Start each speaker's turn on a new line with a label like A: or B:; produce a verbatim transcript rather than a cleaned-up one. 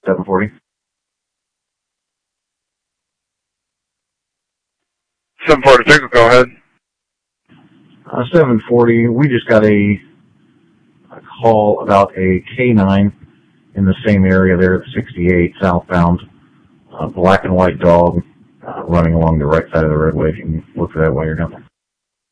A: seven forty.
B: seven forty, Pickle, go ahead.
A: Uh, seven forty, we just got a, a call about a K nine in the same area there at sixty-eight southbound. Uh, black and white dog uh, running along the right side of the roadway. If you can look for that while you're down there.